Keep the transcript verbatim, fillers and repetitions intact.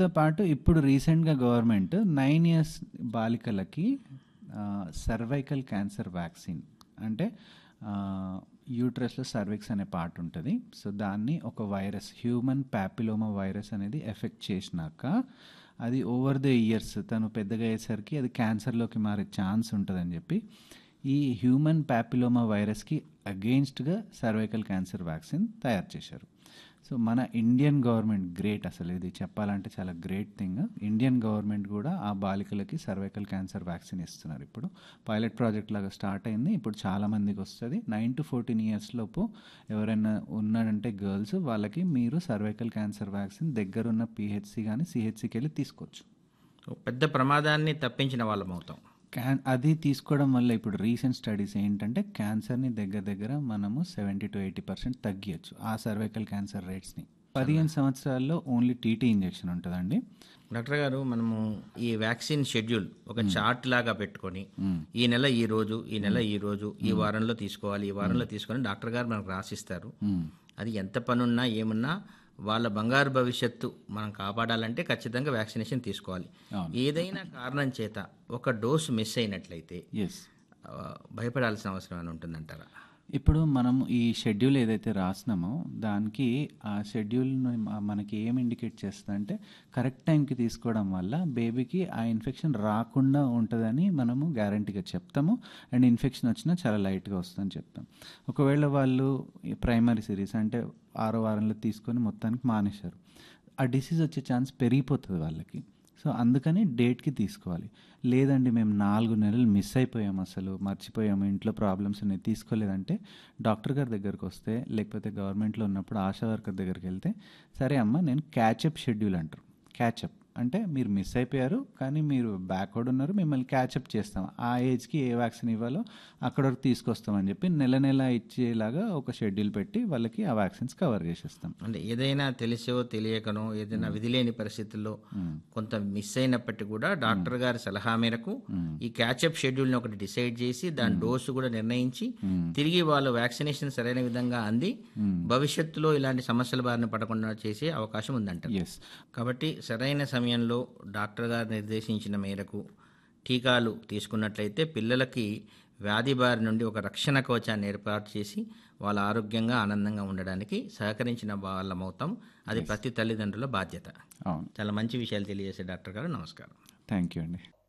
దీంతో పాటు ఇప్పుడు రీసెంట్గా government nine years బాలికలకి cervical cancer vaccine అంటే యూట్రస్లో సర్విక్స్ అనే పార్ట్ ఉంటుంది. సో దాన్ని ఒక వైరస్ హ్యూమన్ ప్యాపిలోమా వైరస్ అనేది ఎఫెక్ట్ చేసినాక అది ఓవర్ ద ఇయర్స్ తను పెద్దగా అయ్యేసరికి అది క్యాన్సర్లోకి మారే ఛాన్స్ ఉంటుందని చెప్పి ఈ హ్యూమన్ ప్యాపిలోమా వైరస్కి అగెయిన్స్ట్గా సర్వైకల్ క్యాన్సర్ వ్యాక్సిన్ తయారు చేశారు. సో మన ఇండియన్ గవర్నమెంట్ గ్రేట్, అసలు ఇది చెప్పాలంటే చాలా గ్రేట్ థింగ్. ఇండియన్ గవర్నమెంట్ కూడా ఆ బాలికలకి సర్వైకల్ క్యాన్సర్ వ్యాక్సిన్ ఇస్తున్నారు. ఇప్పుడు పైలట్ ప్రాజెక్ట్ లాగా స్టార్ట్ అయింది. ఇప్పుడు చాలామందికి వస్తుంది. నైన్ టు ఫోర్టీన్ ఇయర్స్ లోపు ఎవరైనా ఉన్నాడంటే గర్ల్స్, వాళ్ళకి మీరు సర్వైకల్ క్యాన్సర్ వ్యాక్సిన్ దగ్గరున్న పిహెచ్సి కానీ సిహెచ్సికి వెళ్ళి తీసుకోవచ్చు. పెద్ద ప్రమాదాన్ని తప్పించిన వాళ్ళం అవుతాం. క్యాన్ అది తీసుకోవడం వల్ల ఇప్పుడు రీసెంట్ స్టడీస్ ఏంటంటే క్యాన్సర్ని దగ్గర దగ్గర మనము సెవెంటీ టు ఎయిటీ పర్సెంట్ తగ్గియచ్చు ఆ సర్వైకల్ క్యాన్సర్ రేట్స్ని. పదిహేను సంవత్సరాల్లో ఓన్లీ టీటీ ఇంజెక్షన్ ఉంటుందండి. డాక్టర్ గారు, మనము ఈ వ్యాక్సిన్ షెడ్యూల్ ఒక చార్ట్ లాగా పెట్టుకొని ఈ నెల ఈ రోజు ఈ నెల ఈ రోజు ఈ వారంలో తీసుకోవాలి ఈ వారంలో తీసుకొని డాక్టర్ గారు మనకు రాసిస్తారు. అది ఎంత పనున్నా ఏమున్నా వాళ్ళ బంగారు భవిష్యత్తు మనం కాపాడాలంటే ఖచ్చితంగా వ్యాక్సినేషన్ తీసుకోవాలి. ఏదైనా కారణం చేత ఒక డోసు మిస్ అయినట్లయితే భయపడాల్సిన అవసరం అని ఉంటుందంటారా? ఇప్పుడు మనం ఈ షెడ్యూల్ ఏదైతే రాసినామో దానికి ఆ షెడ్యూల్ మనకి ఏం ఇండికేట్ చేస్తుందంటే కరెక్ట్ టైంకి తీసుకోవడం వల్ల బేబీకి ఆ ఇన్ఫెక్షన్ రాకుండా ఉంటుందని మనము గ్యారంటీగా చెప్తాము. అండ్ ఇన్ఫెక్షన్ వచ్చినా చాలా లైట్గా వస్తుందని చెప్తాం. ఒకవేళ వాళ్ళు ప్రైమరీ సిరీస్ అంటే ఆరో వారంలో తీసుకొని మొత్తానికి మానేశారు, ఆ డిసీజ్ వచ్చే ఛాన్స్ పెరిగిపోతుంది వాళ్ళకి. సో అందుకని డేట్కి తీసుకోవాలి. లేదండి మేము నాలుగు నెలలు మిస్ అయిపోయాము, అసలు మర్చిపోయాము, ఇంట్లో ప్రాబ్లమ్స్ అనేవి తీసుకోలేదంటే డాక్టర్ గారి దగ్గరికి వస్తే లేకపోతే గవర్నమెంట్లో ఉన్నప్పుడు ఆశా వర్కర్ దగ్గరికి వెళ్తే సరే అమ్మ నేను క్యాచప్ షెడ్యూల్ అంటారు. క్యాచప్ అంటే మీరు మిస్ అయిపోయారు కానీ మీరు బ్యాక్వర్డ్ ఉన్నారు, మిమ్మల్ని క్యాచప్ చేస్తాం, ఆ ఏజ్కి ఏ వ్యాక్సిన్ ఇవ్వాలో అక్కడ వరకు తీసుకొస్తామని చెప్పి నెల నెల ఇచ్చేలాగా ఒక షెడ్యూల్ పెట్టి వాళ్ళకి ఆ వ్యాక్సిన్స్ కవర్ చేసేస్తాం. అంటే ఏదైనా తెలిసో తెలియకనో ఏదైనా విధి లేని పరిస్థితుల్లో కొంత మిస్ అయినప్పటికీ కూడా డాక్టర్ గారి సలహా మేరకు ఈ క్యాచప్ షెడ్యూల్ని ఒకటి డిసైడ్ చేసి దాని డోసు కూడా నిర్ణయించి తిరిగి వాళ్ళు వ్యాక్సినేషన్ సరైన విధంగా అంది భవిష్యత్తులో ఇలాంటి సమస్యల బారిన పడకుండా చేసే అవకాశం ఉందంట. కాబట్టి సరైన సమయంలో డాక్టర్ గారు నిర్దేశించిన మేరకు టీకాలు తీసుకున్నట్లయితే పిల్లలకి వ్యాధి బారి నుండి ఒక రక్షణ కవచాన్ని ఏర్పాటు చేసి వాళ్ళ ఆరోగ్యంగా ఆనందంగా ఉండడానికి సహకరించిన వాళ్ళమవుతాం. అది ప్రతి తల్లిదండ్రుల బాధ్యత. చాలా మంచి విషయాలు తెలియజేసే డాక్టర్ గారు, నమస్కారం. థ్యాంక్ యూ అండి.